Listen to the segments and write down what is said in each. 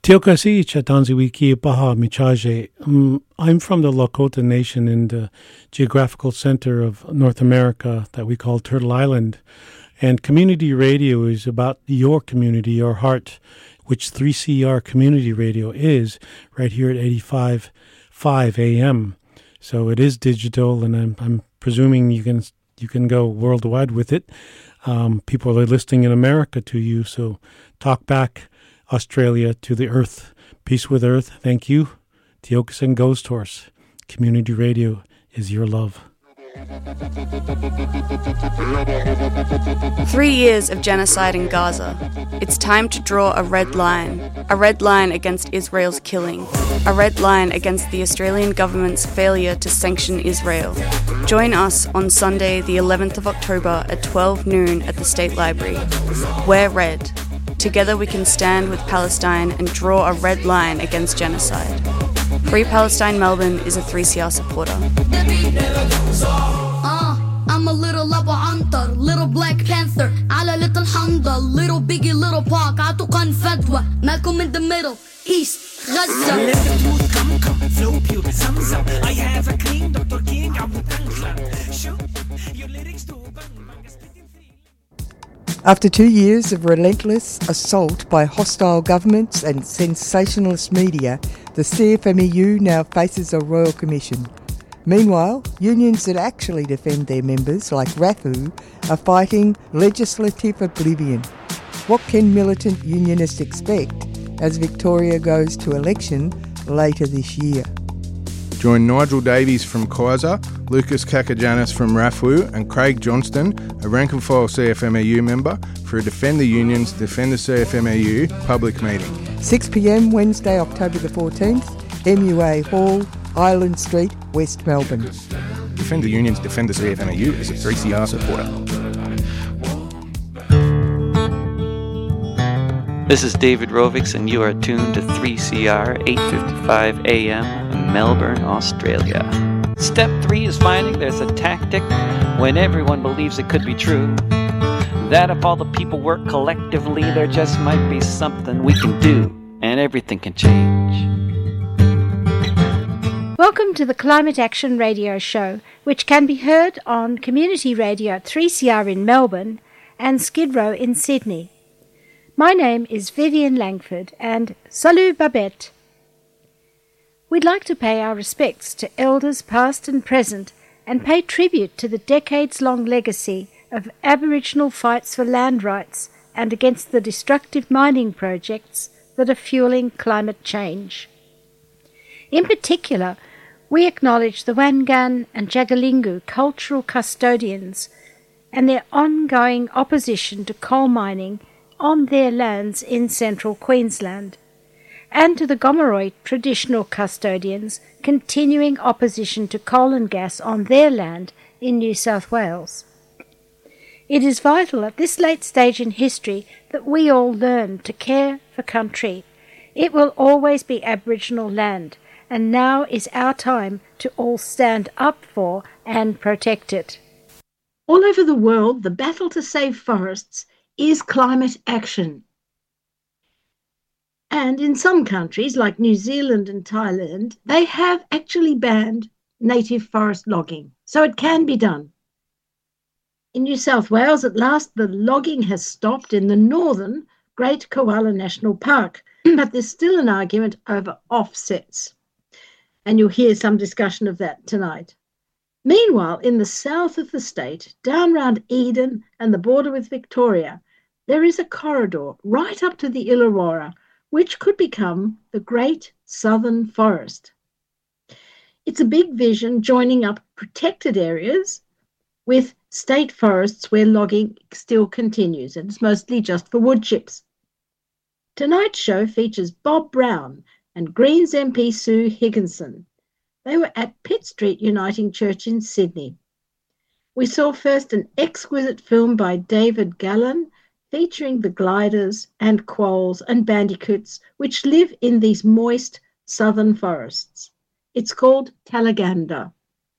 Teokasi Chatanziwiki Baha Michaje. I'm from the Lakota Nation in the geographical center of North America that we call Turtle Island. And community radio is about your community, your heart, which 3CR Community Radio is right here at 85.5 AM. So it is digital, and I'm presuming you can go worldwide with it. People are listening in America to you, so talk back, Australia, to the earth. Peace with earth. Thank you. Tiokasin Ghost Horse. Community radio is your love. 3 years of genocide in Gaza. It's time to draw a red line against Israel's killing, a red line against the Australian government's failure to sanction Israel. Join us on Sunday, the 11th of October at 12 noon at the State Library. Wear red. Together we can stand with Palestine and draw a red line against genocide. Free Palestine Melbourne is a 3CR supporter. I'm a little Abu Antar, little Black Panther, على little Handa, little Biggie, little Pac, عطوقا فتوى, Malcolm in the middle, East, Gaza. Let the truth come, flow pure, I have a clean Dr. King, I would your lyrics to After 2 years of relentless assault by hostile governments and sensationalist media, the CFMEU now faces a royal commission. Meanwhile, unions that actually defend their members, like RAFU, are fighting legislative oblivion. What can militant unionists expect as Victoria goes to election later this year? Join Nigel Davies from Kaiser, Lucas Kakajanis from RAFU and Craig Johnston, a rank-and-file CFMEU member, for a Defend the Unions, Defend the CFMEU public meeting. 6 p.m. Wednesday, October the 14th, MUA Hall, Island Street, West Melbourne. Defend the Unions, Defend the CFMEU is a 3CR supporter. This is David Rovix, and you are tuned to 3CR 8:55 AM in Melbourne, Australia. Step 3 is finding there's a tactic when everyone believes it could be true. That if all the people work collectively, there just might be something we can do, and everything can change. Welcome to the Climate Action Radio Show, which can be heard on Community Radio at 3CR in Melbourne and Skid Row in Sydney. My name is Vivian Langford, and salut Babette. We'd like to pay our respects to elders past and present and pay tribute to the decades-long legacy of Aboriginal fights for land rights and against the destructive mining projects that are fueling climate change. In particular, we acknowledge the Wangan and Jagalingou cultural custodians and their ongoing opposition to coal mining on their lands in central Queensland, and to the Gomeroi traditional custodians' continuing opposition to coal and gas on their land in New South Wales. It is vital at this late stage in history that we all learn to care for country. It will always be Aboriginal land, and now is our time to all stand up for and protect it. All over the world, the battle to save forests is climate action. And in some countries, like New Zealand and Thailand, they have actually banned native forest logging. So it can be done. In New South Wales, at last, the logging has stopped in the northern Great Koala National Park, but there's still an argument over offsets. And you'll hear some discussion of that tonight. Meanwhile, in the south of the state, down round Eden and the border with Victoria, there is a corridor right up to the Illawarra, which could become the Great Southern Forest. It's a big vision joining up protected areas with state forests where logging still continues, and it's mostly just for wood chips. Tonight's show features Bob Brown and Greens MP Sue Higginson. They were at Pitt Street Uniting Church in Sydney. We saw first an exquisite film by David Gallen featuring the gliders and quolls and bandicoots which live in these moist southern forests. It's called Talaganda.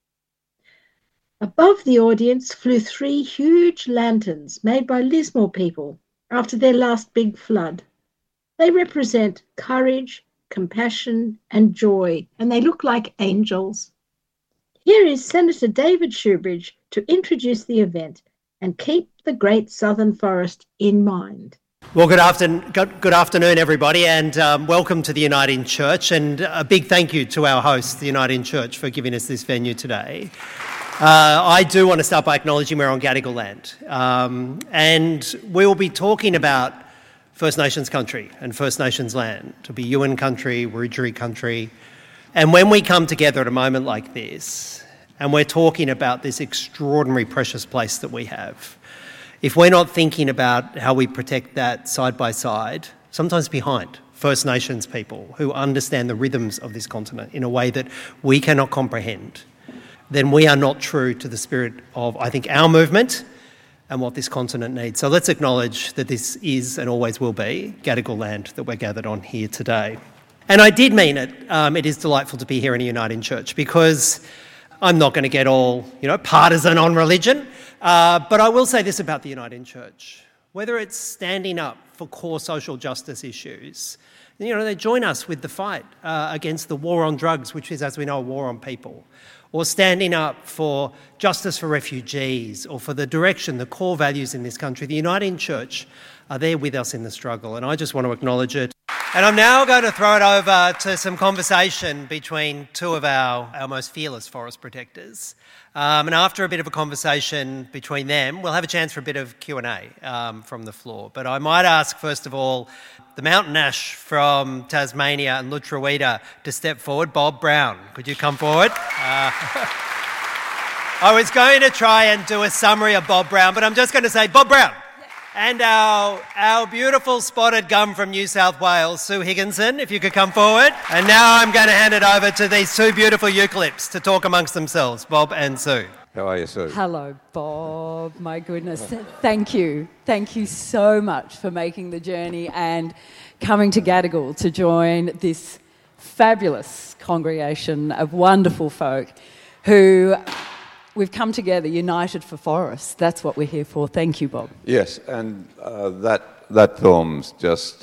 Above the audience flew 3 huge lanterns made by Lismore people after their last big flood. They represent courage, compassion, and joy, and they look like angels. Here is Senator David Shoebridge to introduce the event and keep the great Southern Forest in mind. Well, good afternoon, everybody, and welcome to the Uniting Church, and a big thank you to our host, the Uniting Church, for giving us this venue today. I do want to start by acknowledging we're on Gadigal land, and we'll be talking about First Nations country and First Nations land. It'll be Yuin country, Wiradjuri country, and when we come together at a moment like this, and we're talking about this extraordinary precious place that we have, if we're not thinking about how we protect that side by side, sometimes behind First Nations people who understand the rhythms of this continent in a way that we cannot comprehend, then we are not true to the spirit of, I think, our movement and what this continent needs. So let's acknowledge that this is and always will be Gadigal land that we're gathered on here today. And I did mean it. It is delightful to be here in a Uniting Church, because I'm not going to get all, partisan on religion, but I will say this about the Uniting Church. Whether it's standing up for core social justice issues, they join us with the fight against the war on drugs, which is, as we know, a war on people, or standing up for justice for refugees, or for the direction, the core values in this country. The Uniting Church are there with us in the struggle, and I just want to acknowledge it. And I'm now going to throw it over to some conversation between two of our most fearless forest protectors. And after a bit of a conversation between them, we'll have a chance for a bit of Q&A from the floor. But I might ask, first of all, the mountain ash from Tasmania and Lutruwita to step forward. Bob Brown, could you come forward? I was going to try and do a summary of Bob Brown, but I'm just going to say Bob Brown. And our beautiful spotted gum from New South Wales, Sue Higginson, if you could come forward. And now I'm going to hand it over to these two beautiful eucalypts to talk amongst themselves, Bob and Sue. How are you, Sue? Hello, Bob. My goodness. Thank you. Thank you so much for making the journey and coming to Gadigal to join this fabulous congregation of wonderful folk who... We've come together, united for forests. That's what we're here for. Thank you, Bob. Yes, and that film's just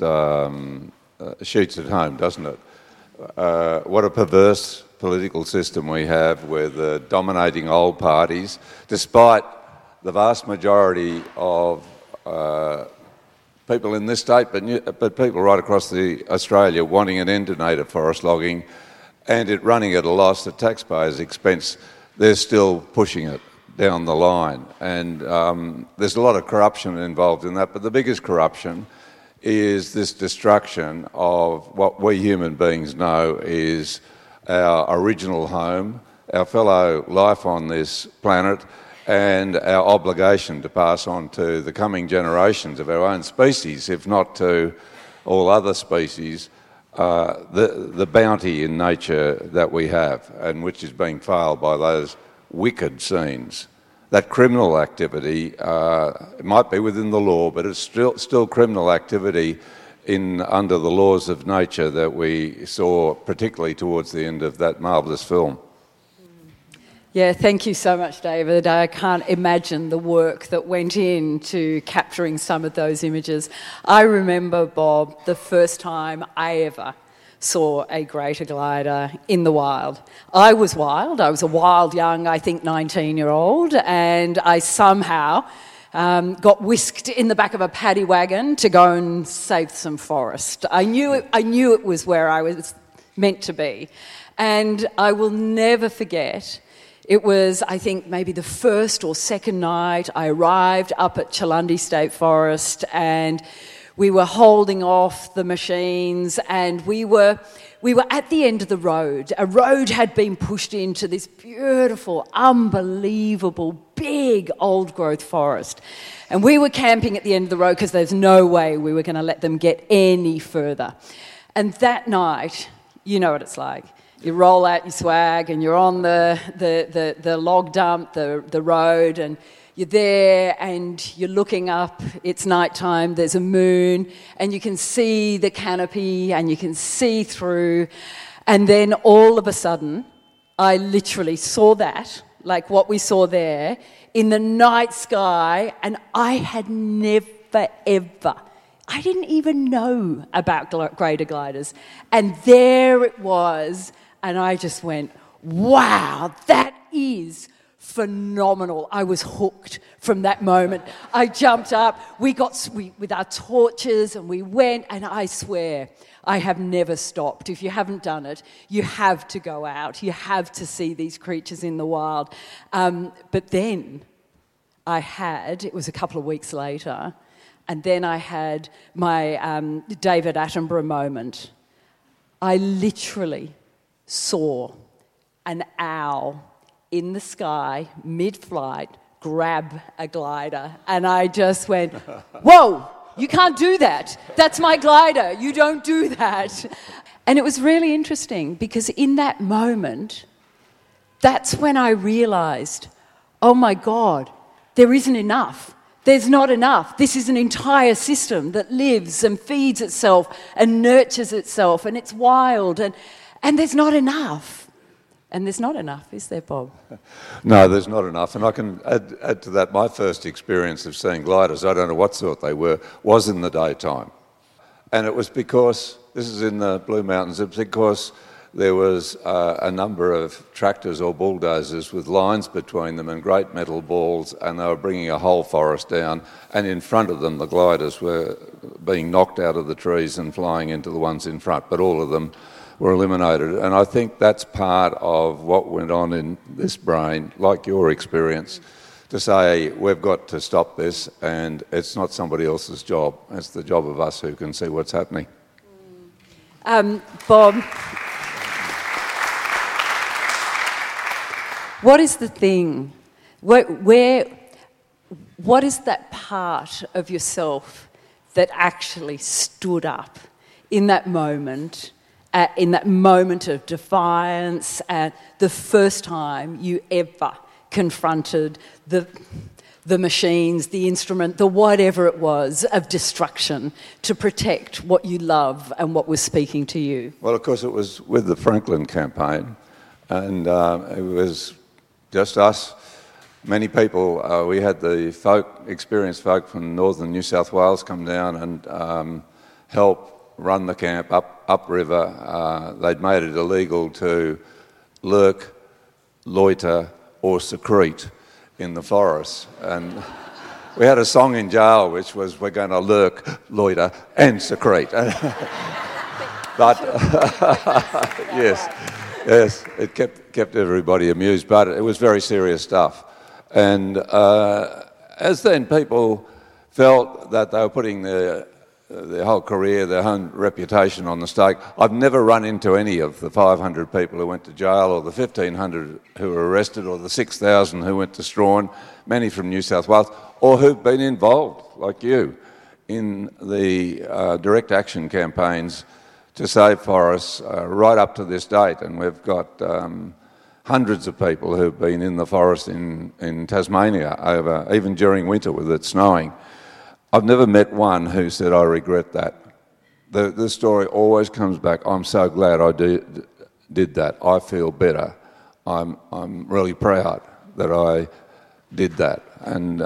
shoots at home, doesn't it? What a perverse political system we have with dominating old parties, despite the vast majority of people in this state, but people right across Australia wanting an end to native forest logging, and it running at a loss at taxpayers' expense. They're still pushing it down the line. And there's a lot of corruption involved in that, but the biggest corruption is this destruction of what we human beings know is our original home, our fellow life on this planet, and our obligation to pass on to the coming generations of our own species, if not to all other species, the bounty in nature that we have, and which is being failed by those wicked scenes. That criminal activity, it might be within the law, but it's still criminal activity under the laws of nature that we saw, particularly towards the end of that marvellous film. Yeah, thank you so much, David. I can't imagine the work that went into capturing some of those images. I remember, Bob, the first time I ever saw a greater glider in the wild. I was wild. I was a wild young, I think, 19-year-old, and I somehow got whisked in the back of a paddy wagon to go and save some forest. I knew it was where I was meant to be, and I will never forget. It was, I think, maybe the first or second night I arrived up at Chalundi State Forest, and we were holding off the machines, and we were at the end of the road. A road had been pushed into this beautiful, unbelievable, big old-growth forest. And we were camping at the end of the road because there's no way we were going to let them get any further. And that night, you know what it's like. You roll out your swag and you're on the log dump, the road, and you're there and you're looking up. It's nighttime, there's a moon, and you can see the canopy and you can see through. And then all of a sudden, I literally saw that, like what we saw there, in the night sky, and I had never, ever, I didn't even know about greater gliders. And there it was, and I just went, wow, that is phenomenal. I was hooked from that moment. I jumped up, we with our torches, and we went, and I swear, I have never stopped. If you haven't done it, you have to go out. You have to see these creatures in the wild. But then it was a couple of weeks later, and then I had my David Attenborough moment. I literally saw an owl in the sky, mid-flight, grab a glider, and I just went, whoa, you can't do that. That's my glider. You don't do that. And it was really interesting because in that moment, that's when I realised, oh my God, there isn't enough. There's not enough. This is an entire system that lives and feeds itself and nurtures itself, and it's wild, and there's not enough. And there's not enough, is there, Bob? No, there's not enough. And I can add to that, my first experience of seeing gliders, I don't know what sort they were, was in the daytime. And it was because, this is in the Blue Mountains, it was because there was a number of tractors or bulldozers with lines between them and great metal balls, and they were bringing a whole forest down, and in front of them the gliders were being knocked out of the trees and flying into the ones in front, but all of them were eliminated. And I think that's part of what went on in this brain, like your experience, to say we've got to stop this, and it's not somebody else's job. It's the job of us who can see what's happening. Bob, what is the thing? What is that part of yourself that actually stood up in that moment? In that moment of defiance, the first time you ever confronted the machines, the instrument, the whatever it was of destruction to protect what you love and what was speaking to you? Well, of course, it was with the Franklin campaign, and it was just us. Many people, we had the experienced folk from northern New South Wales come down and help run the camp upriver. They'd made it illegal to lurk, loiter or secrete in the forest. And we had a song in jail which was, we're going to lurk, loiter and secrete. But yes, it kept everybody amused, but it was very serious stuff. And as then people felt that they were putting their whole career, their own reputation on the stake. I've never run into any of the 500 people who went to jail, or the 1,500 who were arrested, or the 6,000 who went to Strahan, many from New South Wales, or who've been involved, like you, in the direct action campaigns to save forests right up to this date. And we've got hundreds of people who've been in the forest in Tasmania over, even during winter with it snowing. I've never met one who said, I regret that. The story always comes back, I'm so glad I did that. I feel better. I'm really proud that I did that. And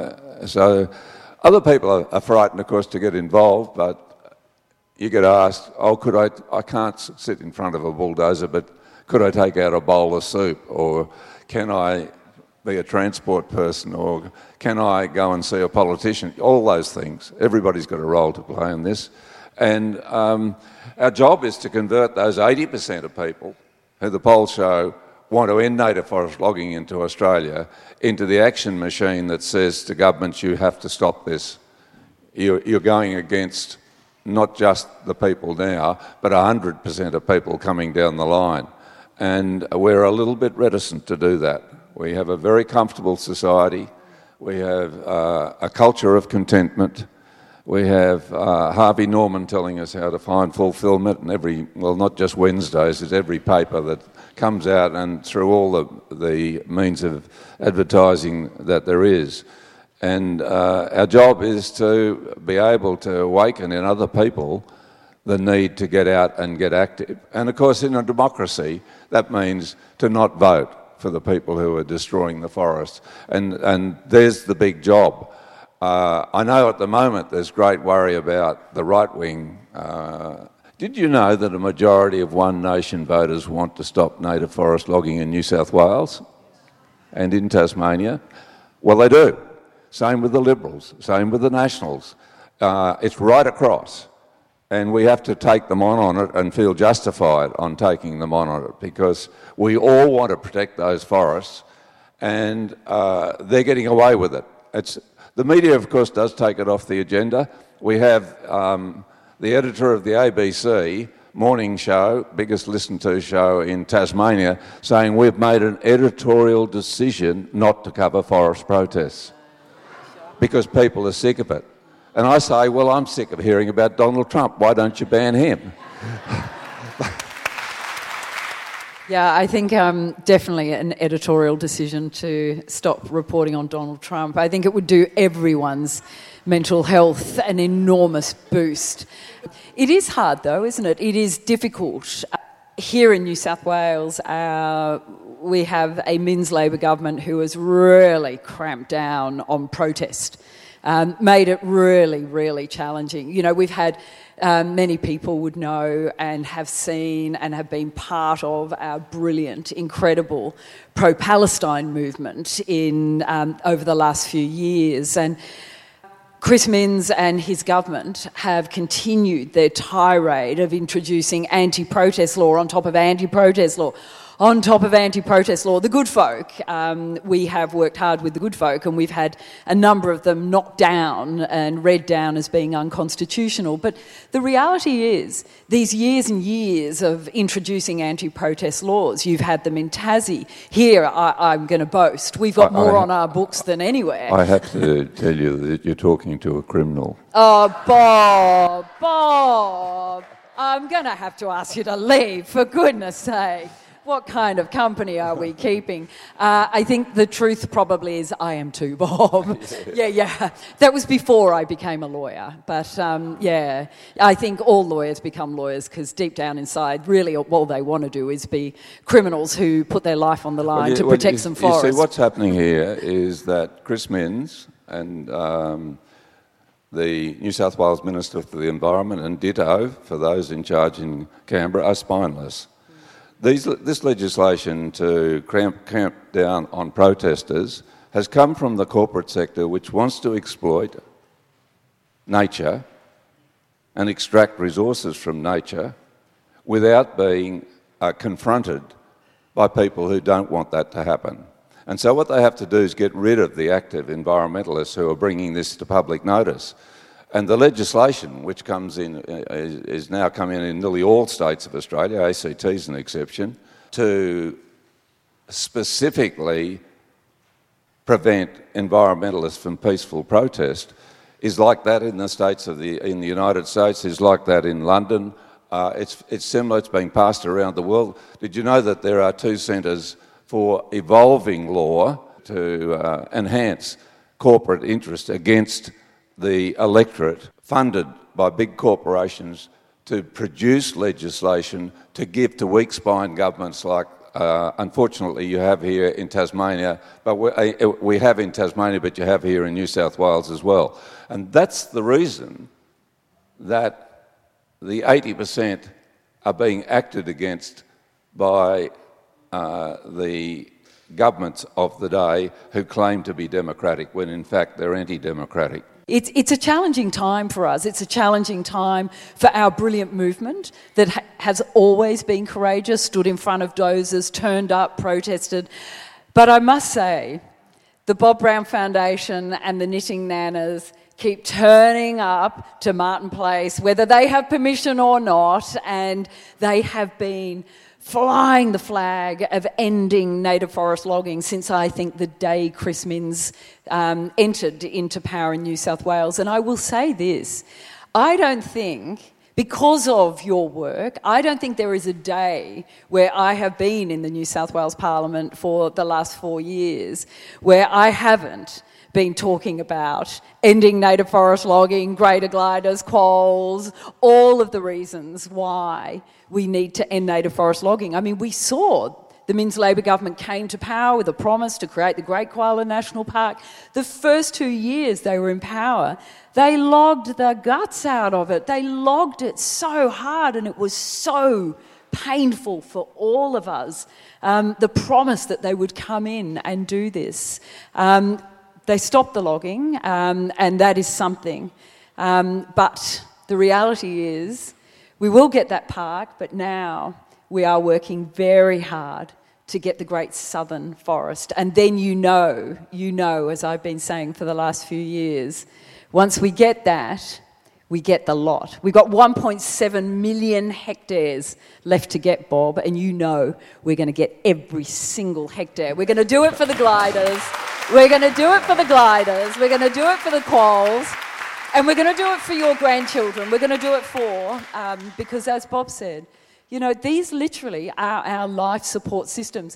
so other people are frightened, of course, to get involved, but you get asked, I can't sit in front of a bulldozer, but could I take out a bowl of soup? Or can I be a transport person, or can I go and see a politician? All those things. Everybody's got a role to play in this. And our job is to convert those 80% of people who the polls show want to end native forest logging into Australia into the action machine that says to governments, you have to stop this. You're going against not just the people now, but 100% of people coming down the line. And we're a little bit reticent to do that. We have a very comfortable society. We have a culture of contentment. We have Harvey Norman telling us how to find fulfilment, and not just Wednesdays, it's every paper that comes out and through all the means of advertising that there is. And our job is to be able to awaken in other people the need to get out and get active. And of course, in a democracy, that means to not vote for the people who are destroying the forest. And there's the big job. I know at the moment there's great worry about the right wing. Did you know that a majority of One Nation voters want to stop native forest logging in New South Wales and in Tasmania? Well, they do. Same with the Liberals, same with the Nationals. It's right across. And we have to take them on it and feel justified on taking them on it, because we all want to protect those forests, and they're getting away with it. The media, of course, does take it off the agenda. We have the editor of the ABC morning show, biggest listened to show in Tasmania, saying we've made an editorial decision not to cover forest protests because people are sick of it. And I say, well, I'm sick of hearing about Donald Trump. Why don't you ban him? Yeah, I think definitely an editorial decision to stop reporting on Donald Trump. I think it would do everyone's mental health an enormous boost. It is hard though, isn't it? It is difficult. Here in New South Wales, we have a Minns Labor government who has really cramped down on protest. Made it really, really challenging. You know, we've had many people would know and have seen and have been part of our brilliant, incredible pro-Palestine movement in over the last few years. And Chris Minns and his government have continued their tirade of introducing anti-protest law on top of anti-protest law. On top of anti-protest law, the good folk, we have worked hard with the good folk, and we've had a number of them knocked down and read down as being unconstitutional. But the reality is, these years and years of introducing anti-protest laws, you've had them in Tassie. Here, I'm going to boast, we've got more on our books than anywhere. I have to tell you that you're talking to a criminal. Oh, Bob, I'm going to have to ask you to leave, for goodness sake. What kind of company are we keeping? I think the truth probably is I am too, Bob. Yeah. That was before I became a lawyer. But, I think all lawyers become lawyers because deep down inside, really all they want to do is be criminals who put their life on the line to protect some forests. You see, what's happening here is that Chris Minns and the New South Wales Minister for the Environment, and ditto for those in charge in Canberra, are spineless. This legislation to clamp down on protesters has come from the corporate sector, which wants to exploit nature and extract resources from nature without being confronted by people who don't want that to happen. And so what they have to do is get rid of the active environmentalists who are bringing this to public notice. And the legislation, which comes in, is now coming in nearly all states of Australia, ACT is an exception, to specifically prevent environmentalists from peaceful protest, is like that in the states in the United States, is like that in London. It's similar. It's being passed around the world. Did you know that there are 2 centres for evolving law to enhance corporate interest against the electorate, funded by big corporations to produce legislation to give to weak-spined governments like, unfortunately, you have here in Tasmania, but we have in Tasmania, but you have here in New South Wales as well. And that's the reason that the 80% are being acted against by the governments of the day who claim to be democratic when in fact they're anti-democratic. It's a challenging time for us. It's a challenging time for our brilliant movement that has always been courageous, stood in front of dozers, turned up, protested. But I must say, the Bob Brown Foundation and the Knitting Nanas keep turning up to Martin Place, whether they have permission or not, and they have been flying the flag of ending native forest logging since I think the day Chris Minns entered into power in New South Wales. And I will say this, I don't think, because of your work, I don't think there is a day where I have been in the New South Wales Parliament for the last 4 years where I haven't been talking about ending native forest logging, greater gliders, quolls, all of the reasons why we need to end native forest logging. I mean, we saw the Minns Labor government came to power with a promise to create the Great Koala National Park, the first 2 years they were in power, they logged the guts out of it. They logged it so hard, and it was so painful for all of us, the promise that they would come in and do this. They stopped the logging, and that is something. But the reality is we will get that park, but now we are working very hard to get the Great Southern Forest. And then you know, as I've been saying for the last few years, once we get that, we get the lot. We've got 1.7 million hectares left to get, Bob, and you know we're going to get every single hectare. We're going to do it for the gliders. We're going to do it for the gliders. We're going to do it for the quolls. And we're going to do it for your grandchildren. We're going to do it for, because as Bob said, you know, these literally are our life support systems.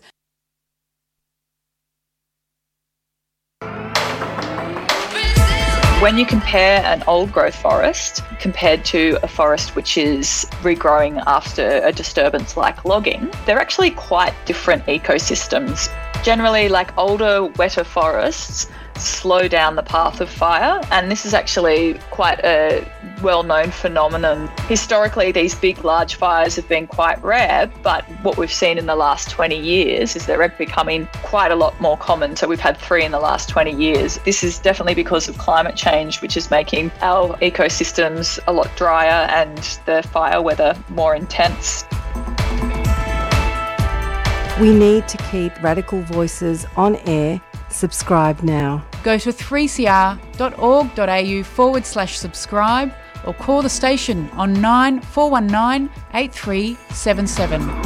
When you compare an old growth forest compared to a forest which is regrowing after a disturbance like logging, they're actually quite different ecosystems. Generally, like older, wetter forests slow down the path of fire, and this is actually quite a well-known phenomenon. Historically, these big, large fires have been quite rare, but what we've seen in the last 20 years is they're becoming quite a lot more common. So we've had 3 in the last 20 years. This is definitely because of climate change, which is making our ecosystems a lot drier and the fire weather more intense. We need to keep Radical Voices on air. Subscribe now. Go to 3cr.org.au/subscribe or call the station on 9419 8377.